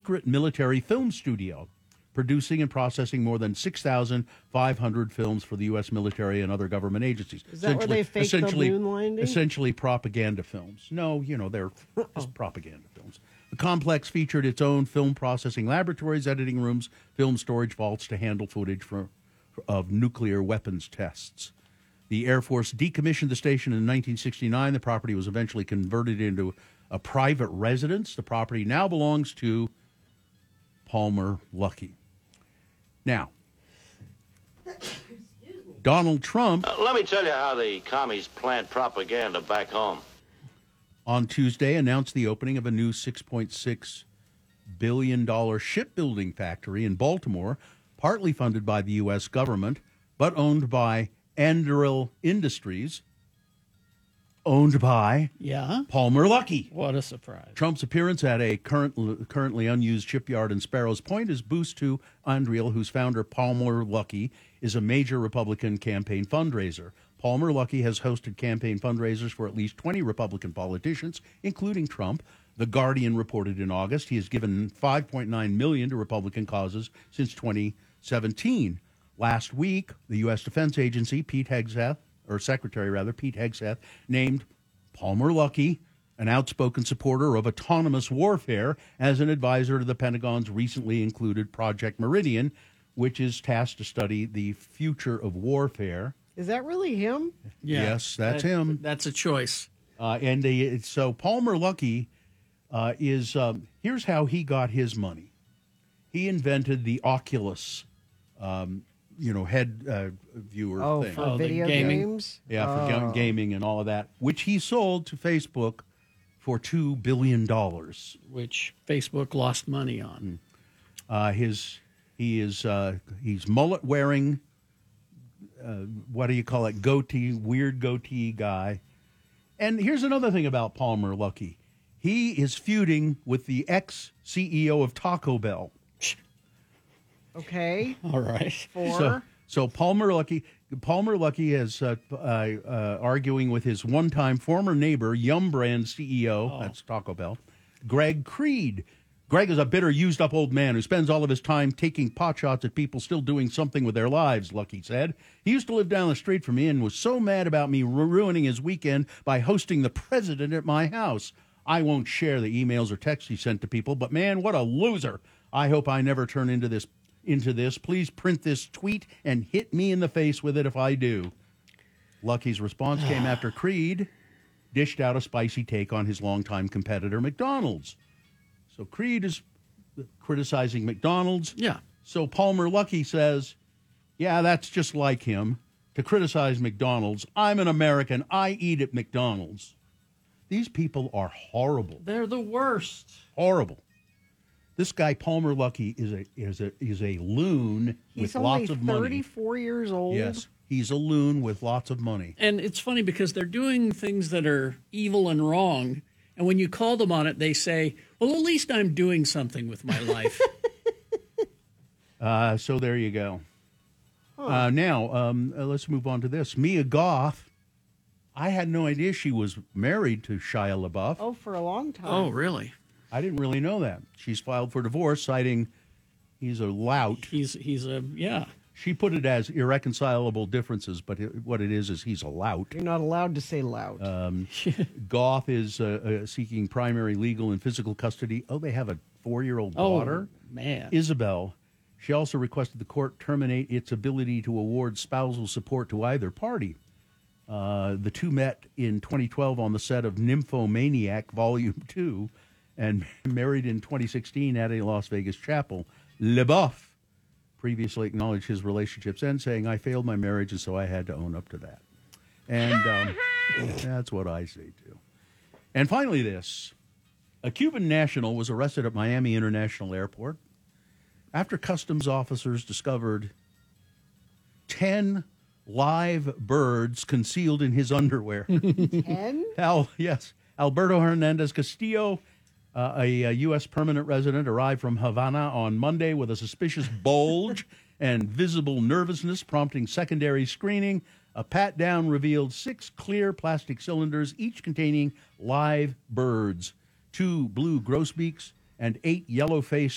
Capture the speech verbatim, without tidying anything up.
secret military film studio, producing and processing more than six thousand five hundred films for the U S military and other government agencies. Is that where they faked the essentially, moon landing? Essentially propaganda films. No, you know, they're just propaganda films. The complex featured its own film processing laboratories, editing rooms, film storage vaults to handle footage for, of nuclear weapons tests. The Air Force decommissioned the station in nineteen sixty-nine. The property was eventually converted into a private residence. The property now belongs to Palmer Luckey. Now, Donald Trump... Uh, let me tell you how the commies plant propaganda back home. On Tuesday, announced the opening of a new six point six billion dollars shipbuilding factory in Baltimore, partly funded by the U S government, but owned by Anduril Industries, owned by yeah. Palmer Luckey. What a surprise. Trump's appearance at a current, currently unused shipyard in Sparrows Point is boost to Anduril, whose founder, Palmer Luckey, is a major Republican campaign fundraiser. Palmer Luckey has hosted campaign fundraisers for at least twenty Republican politicians, including Trump. The Guardian reported in August he has given five point nine million dollars to Republican causes since twenty seventeen. Last week, the U S Defense Agency, Pete Hegseth, or Secretary rather, Pete Hegseth, named Palmer Luckey, an outspoken supporter of autonomous warfare, as an advisor to the Pentagon's recently included Project Meridian, which is tasked to study the future of warfare. Is that really him? Yeah, yes, that's that, him. That's a choice. Uh, and they, so Palmer Luckey uh, is, um, here's how he got his money. He invented the Oculus um you know, head uh, viewer oh, thing. For oh, video gaming. games? Yeah, for oh. gaming and all of that, which he sold to Facebook for two billion dollars. Which Facebook lost money on. Uh, his, he is, uh, he's mullet-wearing, uh, what do you call it, goatee, weird goatee guy. And here's another thing about Palmer Luckey. He is feuding with the ex-C E O of Taco Bell. Okay. All right. For? So, so Palmer Luckey, Palmer Luckey is uh, uh, uh, arguing with his one-time former neighbor, Yum Brand C E O, Oh. that's Taco Bell, Greg Creed. Greg is a bitter, used-up old man who spends all of his time taking potshots at people still doing something with their lives, Luckey said. He used to live down the street from me and was so mad about me ru- ruining his weekend by hosting the president at my house. I won't share the emails or texts he sent to people, but man, what a loser. I hope I never turn into this into this. Please print this tweet and hit me in the face with it if I do. Luckey's response came after Creed dished out a spicy take on his longtime competitor, McDonald's. So Creed is criticizing McDonald's. Yeah. So Palmer Luckey says, yeah, that's just like him, to criticize McDonald's. I'm an American. I eat at McDonald's. These people are horrible. They're the worst. Horrible. This guy Palmer Luckey is a is a is a loon He's with lots only of money. thirty-four years old. Yes, he's a loon with lots of money. And it's funny because they're doing things that are evil and wrong. And when you call them on it, they say, well, at least I'm doing something with my life. uh, so there you go. Huh. Uh, now, um, uh, let's move on to this. Mia Goth. I had no idea she was married to Shia LaBeouf. Oh, for a long time. Oh, really? I didn't really know that. She's filed for divorce, citing he's a lout. He's, he's a, yeah. She put it as irreconcilable differences, but it, what it is is he's a lout. You're not allowed to say lout. Um, Goth is uh, uh, seeking primary legal and physical custody. Oh, they have a four-year-old daughter. Oh, man. Isabel. She also requested the court terminate its ability to award spousal support to either party. Uh, the two met in twenty twelve on the set of Nymphomaniac Volume two and married in twenty sixteen at a Las Vegas chapel. LaBeouf previously acknowledged his relationship's end, saying, I failed my marriage, and so I had to own up to that. And um, that's what I say, too. And finally this. A Cuban national was arrested at Miami International Airport after customs officers discovered ten live birds concealed in his underwear. Ten? Al, yes. Alberto Hernandez Castillo, uh, a, a U S permanent resident, arrived from Havana on Monday with a suspicious bulge and visible nervousness, prompting secondary screening. A pat-down revealed six clear plastic cylinders, each containing live birds, two blue grosbeaks, and eight yellow-faced